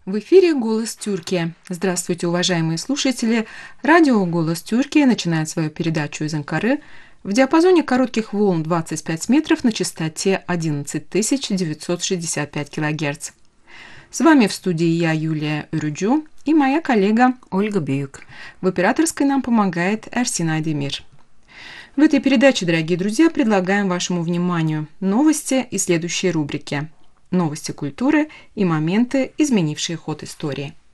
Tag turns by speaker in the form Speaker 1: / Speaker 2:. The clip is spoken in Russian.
Speaker 1: В эфире «Голос Тюркии». Здравствуйте, уважаемые слушатели. Радио «Голос Тюркии» начинает свою передачу из Анкары в диапазоне коротких волн 25 метров на частоте 11965 кГц. С вами в студии я, Юлия Рюджу, и моя коллега Ольга Бьюк. В операторской нам помогает Эрсин Айдемир. В этой передаче, дорогие друзья, предлагаем вашему вниманию новости и следующие рубрики: новости культуры и моменты, изменившие ход истории.